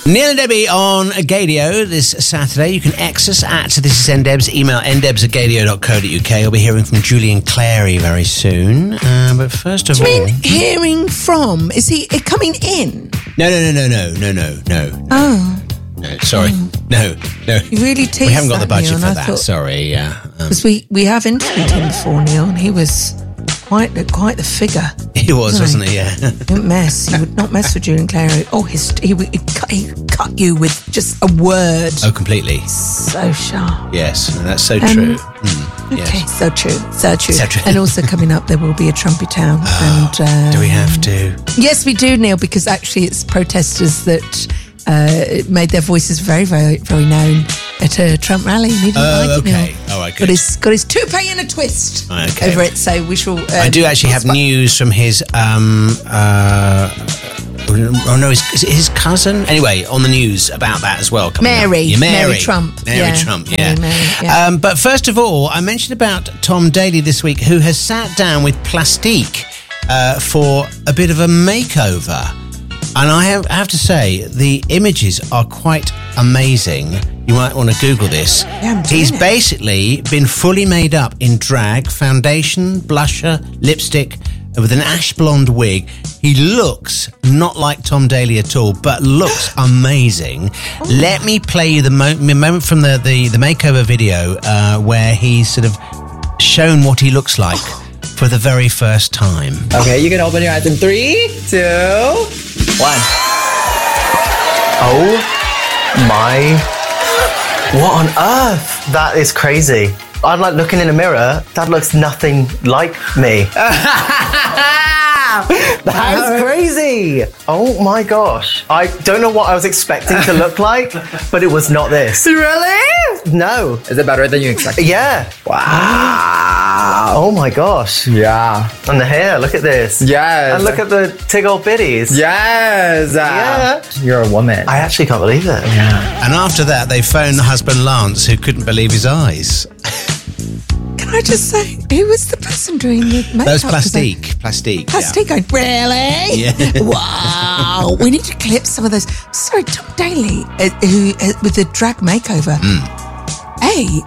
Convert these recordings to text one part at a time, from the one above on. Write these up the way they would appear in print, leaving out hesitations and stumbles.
Neil and Debbie on Gadio this Saturday. You can X us at This Is NDebs. Email ndebs@gadio.co.uk. I'll be hearing from Julian Clary very soon. But first of all... hearing from? Is he coming in? No. Oh. No, sorry. No. You really teased We haven't got the budget Neil, for and that, sorry, yeah. Because we have interviewed him before, Neil, and he was quite the figure. He was, wasn't he? Yeah. He didn't mess. He would not mess with Julian Clary. Oh, he cut you with just a word. Oh, completely. So sharp. Yes, that's so true. Okay, Yes. so true. So true. And also coming up, there will be a Trumpy Town. Do we have to? Yes, we do, Neil, because actually it's protesters that made their voices very, very, very known at a Trump rally. And he didn't like it, okay. Neil. All right, good. Got his toupee in a twist Okay. over it. So we shall. I do actually have news from his is it his cousin? Anyway, on the news about that as well. Mary. Yeah, Mary Trump. Mary Trump, yeah. Mary, yeah. But first of all, I mentioned about Tom Daley this week, who has sat down with Plastique for a bit of a makeover. And I have to say, the images are quite amazing. You might want to Google this. Yeah, He's basically been fully made up in drag, foundation, blusher, lipstick, with an ash blonde wig. He looks not like Tom Daley at all, but looks amazing. Let me play you the moment from the makeover video where he's sort of shown what he looks like for the very first time. Okay, you can open your eyes in 3, 2, 1. Oh my... What on earth? That is crazy. I'm like looking in a mirror. That looks nothing like me. That's crazy. Oh my gosh. I don't know what I was expecting to look like, but it was not this. Really? No. Is it better than you expected? Yeah. Wow. Oh my gosh. Yeah. And the hair, look at this. Yes. And look at the tiggle bitties. Yes. Yeah. You're a woman. I actually can't believe it. Yeah. And after that, they phoned the husband Lance, who couldn't believe his eyes. Can I just say, who was the person doing the makeup? That was Plastique. Plastique. Plastique going, really? Yeah. Wow. We need to clip some of those. Sorry, Tom Daley, who with the drag makeover. A.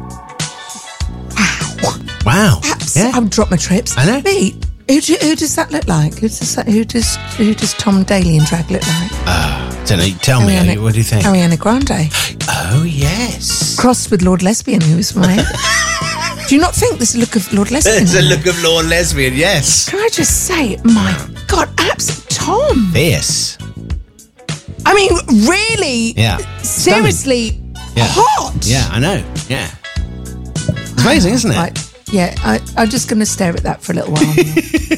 Wow. Perhaps Yeah. I'll drop my trips. I know. B. Who does that look like? Who does Tom Daley in drag look like? Don't know. Tell me. What do you think? Ariana Grande. Oh, yes. Crossed with Lord Lesbian, who was my... Do you not think there's a look of Lord Lesbian? There's a in there? look of Lord Lesbian, yes. Can I just say, my God, absolute Tom. Fierce. I mean, really? Yeah. Seriously Yeah. hot. Yeah, I know. Yeah. It's amazing, isn't it? Right. Yeah, I'm just going to stare at that for a little while.